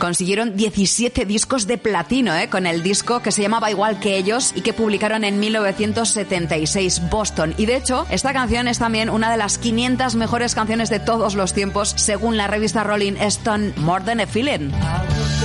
Consiguieron 17 discos de platino, con el disco que se llamaba igual que ellos y que publicaron en 1976, Boston. Y de hecho, esta canción es también una de las 500 mejores canciones de todos los tiempos, según la revista Rolling Stone, More Than a Feeling.